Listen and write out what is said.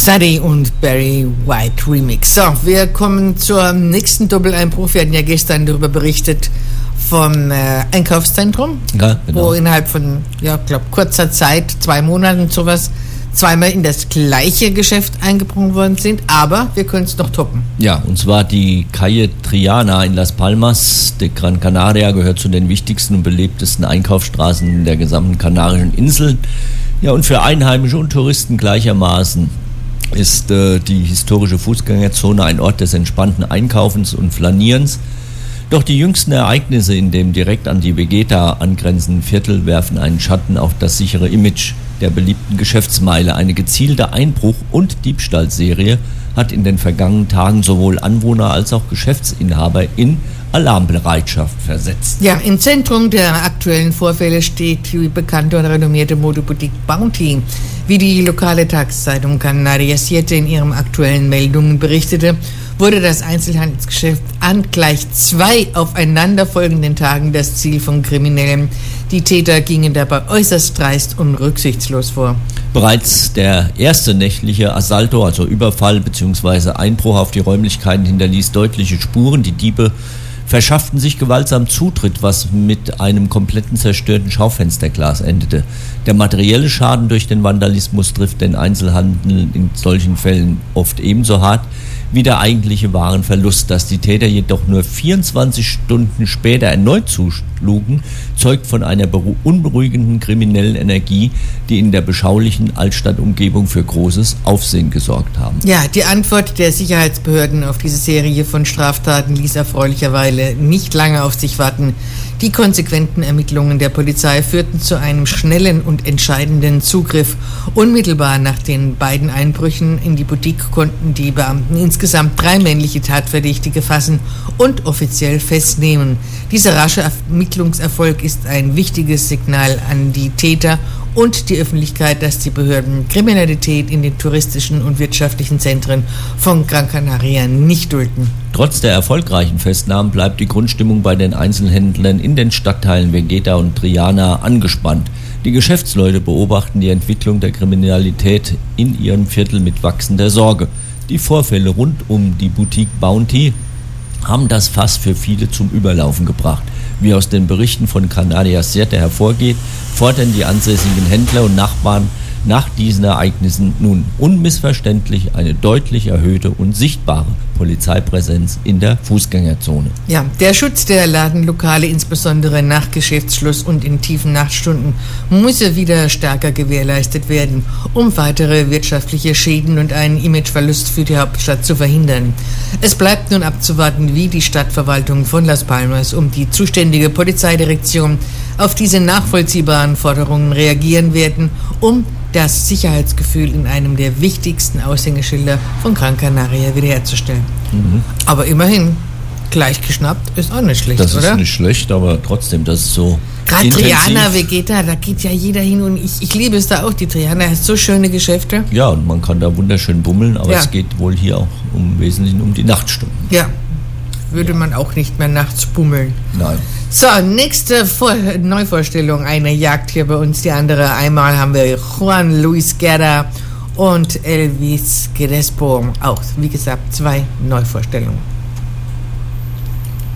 Sade und Barry White Remix. So, wir kommen zur nächsten Doppeleinbruch. Wir hatten ja gestern darüber berichtet vom Einkaufszentrum, ja, genau. Wo innerhalb von, kurzer Zeit, 2 Monaten sowas, zweimal in das gleiche Geschäft eingebrochen worden sind, aber wir können es noch toppen. Ja, und zwar die Calle Triana in Las Palmas de Gran Canaria gehört zu den wichtigsten und belebtesten Einkaufsstraßen der gesamten Kanarischen Inseln. Ja, und für Einheimische und Touristen gleichermaßen ist die historische Fußgängerzone ein Ort des entspannten Einkaufens und Flanierens. Doch die jüngsten Ereignisse in dem direkt an die Vegeta angrenzenden Viertel werfen einen Schatten auf das sichere Image der beliebten Geschäftsmeile. Eine gezielte Einbruch- und Diebstahlserie hat in den vergangenen Tagen sowohl Anwohner als auch Geschäftsinhaber in Alarmbereitschaft versetzt. Ja, im Zentrum der aktuellen Vorfälle steht die bekannte und renommierte Modeboutique Bounty. Wie die lokale Tageszeitung Canaria 7 in ihren aktuellen Meldungen berichtete, wurde das Einzelhandelsgeschäft an gleich 2 aufeinanderfolgenden Tagen das Ziel von Kriminellen. Die Täter gingen dabei äußerst dreist und rücksichtslos vor. Bereits der erste nächtliche Assalto, also Überfall bzw. Einbruch auf die Räumlichkeiten, hinterließ deutliche Spuren. Die Diebe verschafften sich gewaltsam Zutritt, was mit einem kompletten zerstörten Schaufensterglas endete. Der materielle Schaden durch den Vandalismus trifft den Einzelhandel in solchen Fällen oft ebenso hart wie der eigentliche Warenverlust. Dass die Täter jedoch nur 24 Stunden später erneut zuschlugen, zeugt von einer unberuhigenden kriminellen Energie, die in der beschaulichen Altstadtumgebung für großes Aufsehen gesorgt haben. Ja, die Antwort der Sicherheitsbehörden auf diese Serie von Straftaten ließ erfreulicherweise nicht lange auf sich warten. Die konsequenten Ermittlungen der Polizei führten zu einem schnellen und entscheidenden Zugriff. Unmittelbar nach den beiden Einbrüchen in die Boutique konnten die Beamten insgesamt 3 männliche Tatverdächtige fassen und offiziell festnehmen. Dieser rasche Ermittlungserfolg ist ein wichtiges Signal an die Täter und die Öffentlichkeit, dass die Behörden Kriminalität in den touristischen und wirtschaftlichen Zentren von Gran Canaria nicht dulden. Trotz der erfolgreichen Festnahmen bleibt die Grundstimmung bei den Einzelhändlern in den Stadtteilen Vegeta und Triana angespannt. Die Geschäftsleute beobachten die Entwicklung der Kriminalität in ihrem Viertel mit wachsender Sorge. Die Vorfälle rund um die Boutique Bounty haben das Fass für viele zum Überlaufen gebracht. Wie aus den Berichten von Canaria 7 hervorgeht, fordern die ansässigen Händler und Nachbarn nach diesen Ereignissen nun unmissverständlich eine deutlich erhöhte und sichtbare Polizeipräsenz in der Fußgängerzone. Ja, der Schutz der Ladenlokale, insbesondere nach Geschäftsschluss und in tiefen Nachtstunden, muss wieder stärker gewährleistet werden, um weitere wirtschaftliche Schäden und einen Imageverlust für die Hauptstadt zu verhindern. Es bleibt nun abzuwarten, wie die Stadtverwaltung von Las Palmas und die zuständige Polizeidirektion auf diese nachvollziehbaren Forderungen reagieren werden, um das Sicherheitsgefühl in einem der wichtigsten Aushängeschilder von Gran Canaria wiederherzustellen. Aber immerhin, gleich geschnappt ist auch nicht schlecht, das oder? Das ist nicht schlecht, aber trotzdem, das ist so gerade Triana, Vegeta, da geht ja jeder hin und ich liebe es da auch. Die Triana hat so schöne Geschäfte. Ja, und man kann da wunderschön bummeln, aber es geht wohl hier auch im Wesentlichen um die Nachtstunden. Ja, würde man auch nicht mehr nachts bummeln. Nein. So, nächste Neuvorstellung, eine Jagd hier bei uns, die andere. Einmal haben wir Juan Luis Guerra und Elvis Crespo. Auch, wie gesagt, 2 Neuvorstellungen.